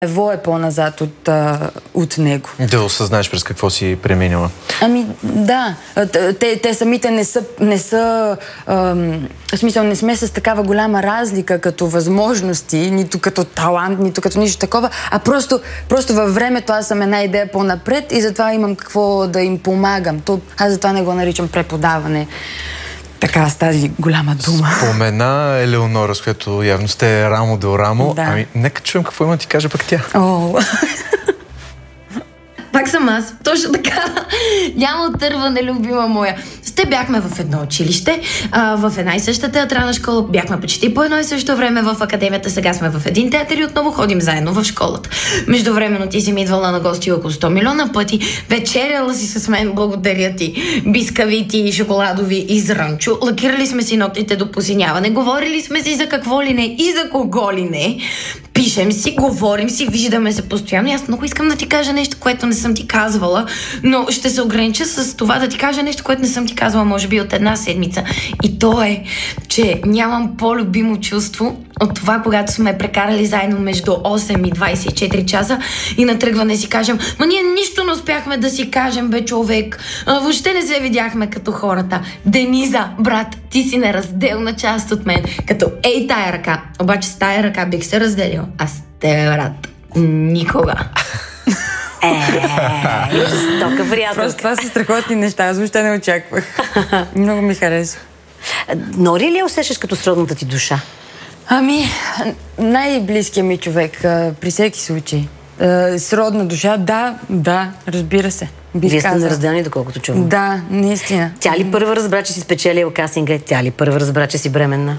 Ево е по-назад от него. Да осъзнаеш през какво си преминала. Ами да, те самите не са в смисъл не сме с такава голяма разлика като възможности, нито като талант, нито като нищо такова, а просто във времето аз съм една идея по-напред и затова имам какво да им помагам. Аз затова не го наричам преподаване. Така, с тази голяма дума. Спомена Елеонора, с която явно сте рамо до рамо. Да. Ами, нека чуем какво има да ти каже пък тя. Пак съм аз. Точно така. Няма отърване, любима моя. С те бяхме в едно училище, в една и съща театрална школа. Бяхме почти по едно и също време в академията. Сега сме в един театър и отново ходим заедно в школата. Междувременно ти си ми идвала на гости около 100 милиона пъти. Вечеряла си с мен, благодаря ти. Бискавити и шоколадови изрънчо. Лакирали сме си ногтите до посиняване. Говорили сме си за какво ли не и за кого ли не. Пишем си, говорим си, виждаме се постоянно. И аз много искам да ти кажа нещо, което не съм ти казвала, но ще се огранича с това да ти кажа нещо, което не съм ти казвала, може би от една седмица. И то е, че нямам по-любимо чувство от това, когато сме прекарали заедно между 8 и 24 часа и на тръгване си кажем: ма ние нищо не успяхме да си кажем, бе, човек. Въобще не се видяхме като хората. Дениза, брат, ти си неразделна част от мен. Като ей тая ръка. Обаче с тая ръка бих се разделил. А с тебе, брат, никога. Жестока приятелка. Просто това са страхотни неща. Аз въобще не очаквах. Много ми харесва. Нори ли усещаш като сродната ти душа? Ами, най-близкият ми човек, при всеки случай. Сродна душа, да, разбира се. Вие сте неразделни, доколкото чувам. Да, наистина. Тя ли първа разбра, че си спечелила кастинга? Тя ли първа разбра, че си бременна?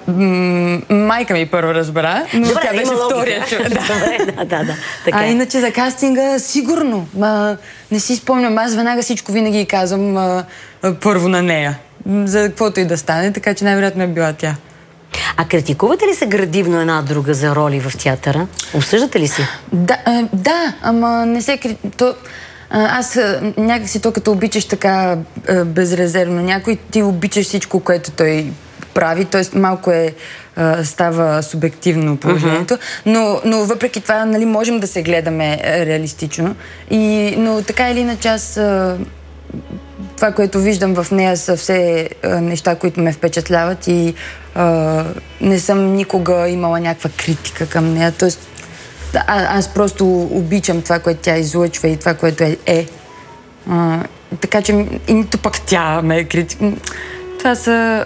Майка ми първо разбра, но добре, тя беше втория човек. Да. Така иначе за кастинга сигурно. Не си спомням, аз веднага всичко винаги казвам първо на нея. За каквото и да стане, така че най-вероятно е била тя. А критикувате ли се градивно една друга за роли в театъра? Обсъждате ли си? Да, ама не се аз някакси то като обичаш така безрезервно някой, ти обичаш всичко, което той прави, т.е. малко става субективно положението, но въпреки това, нали, можем да се гледаме реалистично. Но така или иначе аз това, което виждам в нея, са все неща, които ме впечатляват и не съм никога имала някаква критика към нея. Тоест, аз просто обичам това, което тя излъчва и това, което е. Така че и нито пък тя ме е критика. Това са...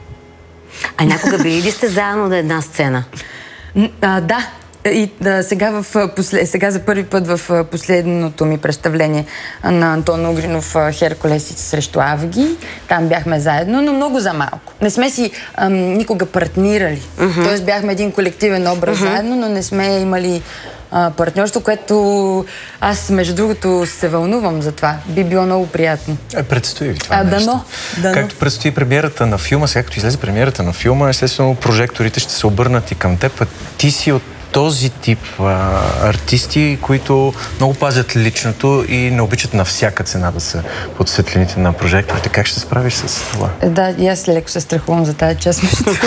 А някога били ли сте заедно на една сцена? Да. И сега за първи път в последното ми представление на Антон Угринов Херкулес срещу Авги. Там бяхме заедно, но много за малко. Не сме си никога партнирали. Тоест бяхме един колективен образ заедно, но не сме имали партньорство, което аз, между другото, се вълнувам за това. Би било много приятно. Предстои ви това нещо. Дано. Както предстои премиерата на филма, сега като излезе премиерата на филма, естествено прожекторите ще се обърнат и към теб. Ти си от този тип артисти, които много пазят личното и не обичат на всяка цена да са под светлините на прожекторите. Как ще се справиш с това? Да, и аз леко се страхувам за тази част.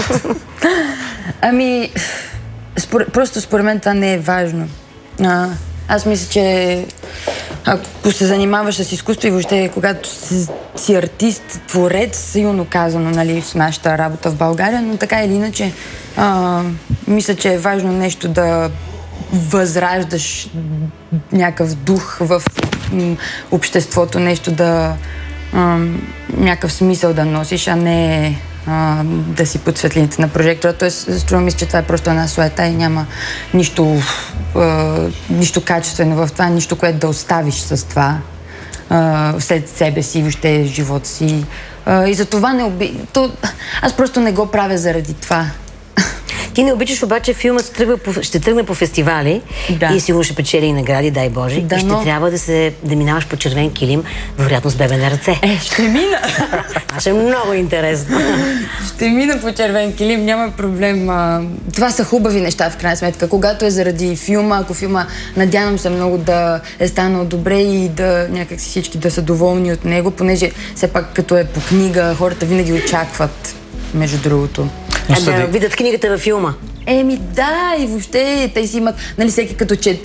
Ами, просто според мен това не е важно. Аз мисля, че ако се занимаваш с изкуство и въобще когато си артист, творец, силно казано, нали, в нашата работа в България, но така или иначе мисля, че е важно нещо да възраждаш някакъв дух в обществото, нещо някакъв смисъл да носиш, а не да си под светлините на прожектора. Тоест, струва ми се, че това е просто една суета и няма нищо качествено в това, нищо, което да оставиш с това след себе си, въобще живота си. И за това аз просто не го правя заради това. Ти не обичаш, обаче филмът ще тръгне по фестивали и сигурно ще печели и награди, дай Боже. И ще трябва да минаваш по червен килим, вероятно с бебе на ръце. Ще мина! Това ще е много интересно. Ще мина по червен килим, няма проблем. Това са хубави неща, в крайна сметка. Когато е заради филма, ако филма, надявам се много да е станал добре и да някакси всички да са доволни от него, понеже все пак като е по книга, хората винаги очакват, между другото. Да видят книгата във филма. Да, и въобще те си имат, нали, всеки като чете